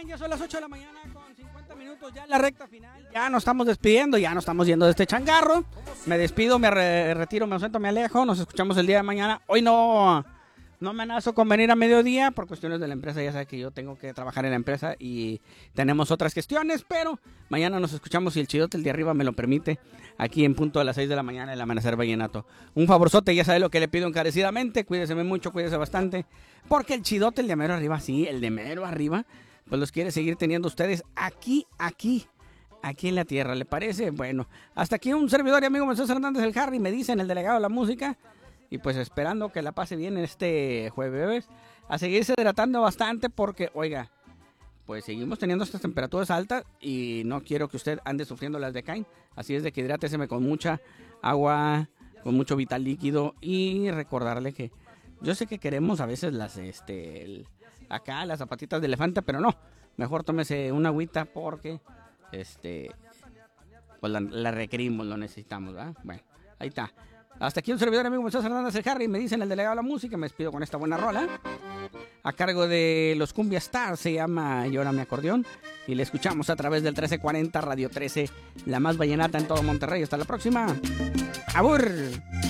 Ya son las 8 de la mañana con 50 minutos, ya en la recta final. Ya nos estamos despidiendo, ya nos estamos yendo de este changarro. Me despido, me retiro, me ausento, me alejo. Nos escuchamos el día de mañana. Hoy no me amenazo con venir a mediodía por cuestiones de la empresa. Ya sabe que yo tengo que trabajar en la empresa y tenemos otras cuestiones, pero mañana nos escuchamos si el chidote el de arriba me lo permite, aquí en punto de las 6 de la mañana, el Amanecer Vallenato. Un favorzote, ya sabe lo que le pido encarecidamente. Cuídese mucho, cuídese bastante, porque el chidote, el de mero arriba, sí, el de mero arriba, pues los quiere seguir teniendo ustedes aquí en la tierra, ¿le parece? Bueno, hasta aquí un servidor y amigo Moisés Hernández, el Harry, me dicen el delegado de la música. Y pues esperando que la pase bien este jueves, a seguirse hidratando bastante porque, oiga, pues seguimos teniendo estas temperaturas altas y no quiero que usted ande sufriendo las de Cain. Así es de que hidráteseme con mucha agua, con mucho vital líquido, y recordarle que yo sé que queremos a veces acá las zapatitas de elefante, pero no, mejor tómese una agüita porque pues la requerimos, lo necesitamos, ¿verdad? Bueno, ahí está. Hasta aquí un servidor amigo Moisés Hernández, el Harry, me dicen el delegado de la música. Me despido con esta buena rola a cargo de los Cumbia Stars, se llama Llora mi acordeón, y le escuchamos a través del 1340 Radio 13, la más vallenata en todo Monterrey. Hasta la próxima. ¡Abur!